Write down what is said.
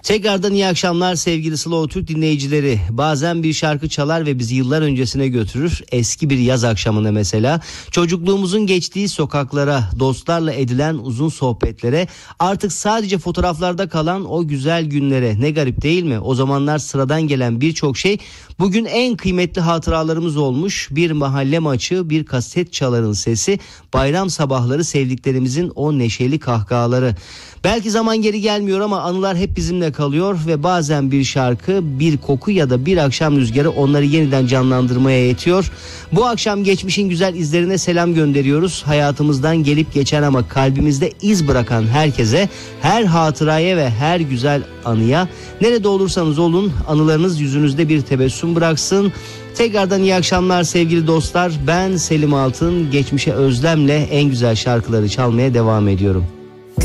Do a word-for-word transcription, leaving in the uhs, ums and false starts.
Tekrardan iyi akşamlar sevgili Slow Türk dinleyicileri. Bazen bir şarkı çalar ve bizi yıllar öncesine götürür. Eski bir yaz akşamına mesela. Çocukluğumuzun geçtiği sokaklara, dostlarla edilen uzun sohbetlere, artık sadece fotoğraflarda kalan o güzel günlere. Ne garip değil mi? O zamanlar sıradan gelen birçok şey bugün en kıymetli hatıralarımız olmuş. Bir mahalle maçı, bir kaset çaların sesi, bayram sabahları sevdiklerimizin o neşeli kahkahaları. Belki zaman geri gelmiyor ama anılar hep bizimle kalıyor ve bazen bir şarkı, bir koku ya da bir akşam rüzgarı onları yeniden canlandırmaya yetiyor. Bu akşam geçmişin güzel izlerine selam gönderiyoruz. Hayatımızdan gelip geçen ama kalbimizde iz bırakan herkese, her hatıraya ve her güzel anıya, nerede olursanız olun anılarınız yüzünüzde bir tebessüm bıraksın. Tekrardan iyi akşamlar sevgili dostlar. Ben Selim Altın, geçmişe özlemle en güzel şarkıları çalmaya devam ediyorum.